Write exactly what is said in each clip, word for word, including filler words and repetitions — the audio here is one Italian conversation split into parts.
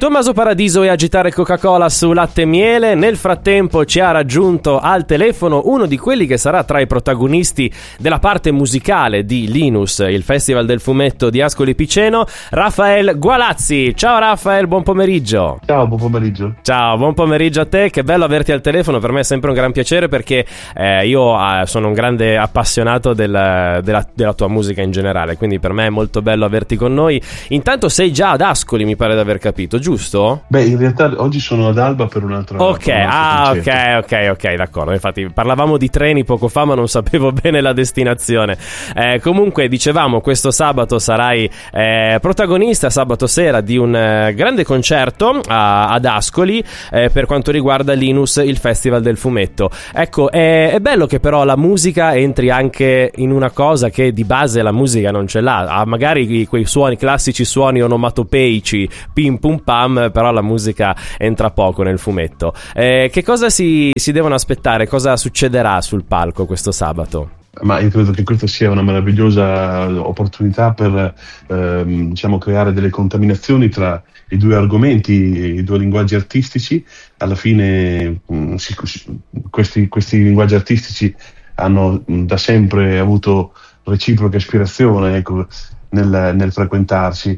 Tommaso Paradiso e agitare Coca-Cola su Latte e Miele. Nel frattempo ci ha raggiunto al telefono uno di quelli che sarà tra i protagonisti della parte musicale di Linus, il Festival del Fumetto di Ascoli Piceno, Rafael Gualazzi. Ciao Rafael, buon pomeriggio. Ciao, buon pomeriggio. Ciao, buon pomeriggio a te, che bello averti al telefono, per me è sempre un gran piacere perché eh, io eh, sono un grande appassionato del, della, della tua musica in generale, quindi per me è molto bello averti con noi. Intanto sei già ad Ascoli, mi pare di aver capito, giusto? Beh, in realtà oggi sono ad Alba per un'altra Ok, per un altro ah concerto. ok, ok, ok, d'accordo. Infatti parlavamo di treni poco fa ma non sapevo bene la destinazione. eh, Comunque dicevamo, questo sabato sarai eh, protagonista sabato sera di un eh, grande concerto a, ad Ascoli eh, per quanto riguarda Linus, il Festival del Fumetto. Ecco, è, è bello che però la musica entri anche in una cosa che di base la musica non ce l'ha. Ha magari quei suoni, classici suoni onomatopeici, pim pum pam, però la musica entra poco nel fumetto. Eh, che cosa si, si devono aspettare? Cosa succederà sul palco questo sabato? Ma io credo che questa sia una meravigliosa opportunità per ehm, diciamo creare delle contaminazioni tra i due argomenti, i due linguaggi artistici. Alla fine mh, si, questi, questi linguaggi artistici hanno mh, da sempre avuto reciproca ispirazione, ecco, nel, nel frequentarsi.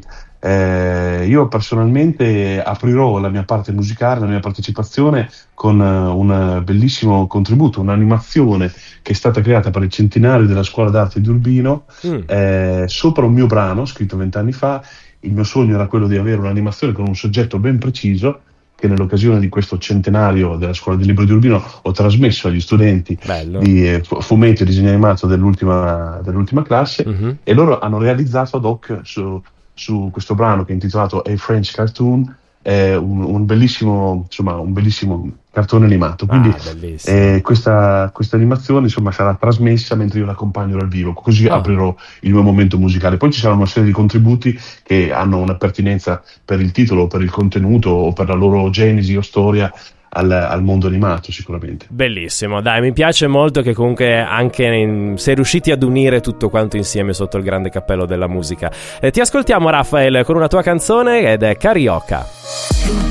Eh, io personalmente aprirò la mia parte musicale, la mia partecipazione con uh, un bellissimo contributo, un'animazione che è stata creata per il centenario della Scuola d'Arte di Urbino, mm. eh, sopra un mio brano scritto vent'anni fa. Il mio sogno era quello di avere un'animazione con un soggetto ben preciso, che nell'occasione di questo centenario della Scuola del Libro di Urbino ho trasmesso agli studenti Bello. di eh, fumetto e disegno animato dell'ultima, dell'ultima classe, mm-hmm. e loro hanno realizzato ad hoc su su questo brano che è intitolato A French Cartoon, eh, un, un bellissimo insomma un bellissimo cartone animato. Quindi ah, eh, questa, questa animazione insomma sarà trasmessa mentre io l'accompagno dal vivo, così oh. aprirò il mio momento musicale. Poi ci saranno una serie di contributi che hanno una pertinenza per il titolo, per il contenuto o per la loro genesi o storia Al, al mondo animato, sicuramente. Bellissimo, dai, mi piace molto che comunque anche in, sei riusciti ad unire tutto quanto insieme sotto il grande cappello della musica. Eh, ti ascoltiamo Rafael con una tua canzone ed è Carioca.